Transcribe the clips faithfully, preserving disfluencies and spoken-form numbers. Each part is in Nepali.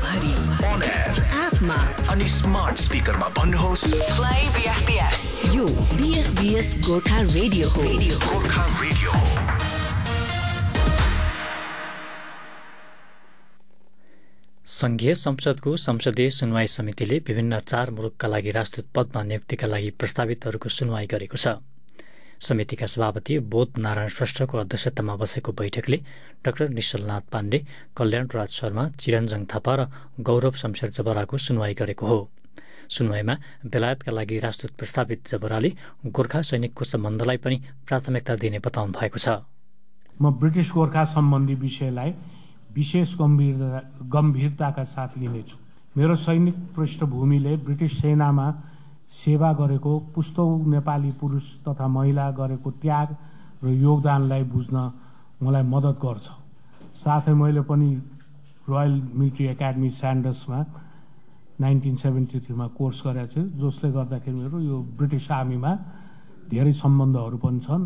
भरि on air एपमा अनि स्मार्ट स्पिकरमा भन्नुहोस् प्ले बीएफपीएस। यो बीएफपीएस गोर्खा रेडियो हो। गोर्खा रेडियो हो। संघीय संसदको संसदीय सुनवाई समितिले विभिन्न चार मुलुकका लागि राजदूत पदमा नियुक्तिका लागि प्रस्तावितहरूको सुनवाई गरेको छ। समितिका सभापति बोध नारायण श्रेष्ठको अध्यक्षतामा बसेको बैठकले डाक्टर निश्चलनाथ पाण्डे, कल्याणराज शर्मा, चिरञ्जन थापा र गौरव शमशेर जबराको सुनवाई गरेको हो। सुनवाईमा बेलायतका लागि राजदूत प्रस्तावित जबराले गोर्खा सैनिकको सम्बन्धलाई पनि प्राथमिकता दिने बताउनु भएको छ। म ब्रिटिस गोर्खा सम्बन्धी विषयलाई विशेष गम्भीरता गम्भीरताका साथ लिनेछु। मेरो सैनिक पृष्ठभूमिले ब्रिटिस सेनामा सेवा गरेको पुस्तौँ नेपाली पुरुष तथा महिला गरेको त्याग र योगदानलाई बुझ्न मलाई मद्दत गर्छ। साथै मैले पनि royal military academy स्यान्डर्समा nineteen seventy थ्रीमा course गरेको छु, जसले गर्दाखेरि मेरो यो ब्रिटिस आर्मीमा धेरै सम्बन्धहरू पनि छन्।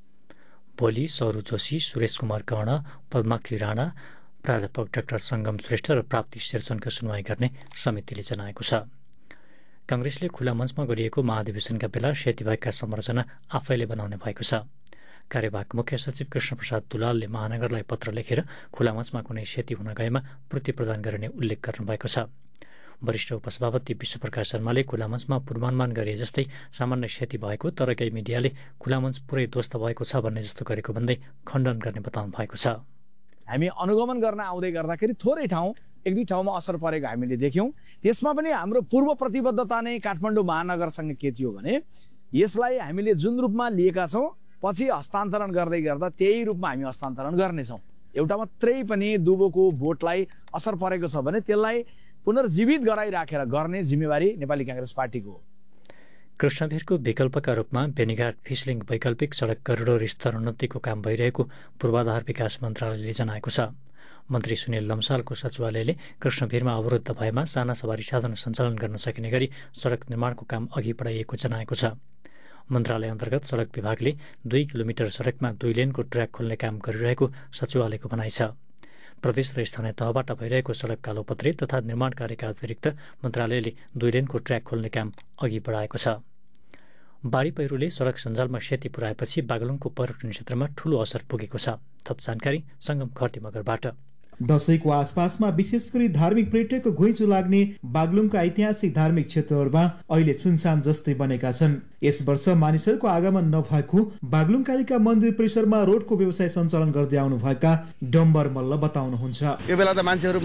भोलि सौरु जोशी, सुरेश कुमार कर्ण, पद्माक्षी राणा, प्राध्यापक डाक्टर सङ्गम श्रेष्ठ र प्राप्ति शेरचनको सुनवाई गर्ने समितिले जनाएको छ। कांग्रेसले खुला मञ्चमा गरिएको महाधिवेशनका बेला सेतीबाहेकका संरचना आफैले बनाउने भएको छ। कार्यवाहक मुख्य सचिव कृष्णप्रसाद दुलालले महानगरलाई पत्र लेखेर खुला मञ्चमा कुनै सेती हुन गएमा पूर्ति प्रदान गर्ने उल्लेख गर्नुभएको छ। वरिष्ठ उपसभापति विश्वप्रकाश शर्माले खुला मञ्चमा पूर्वानुमान गरे जस्तै सामान्य क्षति भएको तर केही मिडियाले खुला मञ्च पुरै ध्वस्त भएको छ भन्ने जस्तो गरेको भन्दै खण्डन गर्ने बताउनु भएको छ। हामी अनुगमन गर्न आउँदै गर्दाखेरि थोरै ठाउँ एक दुई ठाउँमा असर परेको हामीले देख्यौँ। त्यसमा पनि हाम्रो पूर्व प्रतिबद्धता नै काठमाडौँ महानगरसँग के थियो भने यसलाई हामीले जुन रूपमा लिएका छौँ पछि हस्तान्तरण गर्दै गर्दा त्यही रूपमा हामी हस्तान्तरण गर्नेछौँ। एउटा मात्रै पनि दुबोको भोटलाई असर परेको छ भने त्यसलाई पुनर्जीवित गराइराखेर गर्ने जिम्मेवारी नेपाली कांग्रेस पार्टीको हो। कृष्णभिरको विकल्पका रूपमा बेनीघाट फिसलिङ वैकल्पिक सडक करिडोर स्तरोन्नतिको काम भइरहेको पूर्वाधार विकास मन्त्रालयले जनाएको छ। मन्त्री सुनिल लम्सालको सचिवालयले कृष्णभिरमा अवरुद्ध भएमा साना सवारी साधन सञ्चालन गर्न सकिने गरी सडक निर्माणको काम अघि बढाइएको जनाएको छ। मन्त्रालय अन्तर्गत सडक विभागले दुई किलोमिटर सडकमा दुई लेनको ट्र्याक खोल्ने काम गरिरहेको सचिवालयको भनाइ छ। प्रदेश र स्थानीय तहबाट भइरहेको सडक कालोपत्रे तथा निर्माण कार्यका अतिरिक्त मन्त्रालयले दुई लेनको ट्र्याक खोल्ने काम अघि बढाएको छ। बाढी पहिरोले सडक सञ्जालमा क्षति पुर्याएपछि बागलुङको पर्यटन क्षेत्रमा ठूलो असर पुगेको छ। थप जानकारी सङ्गम खर्ती मगरबाट। दशैंको आसपासमा विशेष गरी धार्मिक पर्यटकको घुइँचो लाग्ने बागलुङका ऐतिहासिक धार्मिक क्षेत्रहरूमा अहिले सुनसान जस्तै बनेका छन्। यस वर्ष मानिसहरूको आगमन नभएको बागलुङ कालिका मन्दिर परिसरमा रोडको व्यवसाय सञ्चालन गर्दै आउनुभएका डम्बर मल्ल बताउनुहुन्छ। यो बेला त मान्छेहरू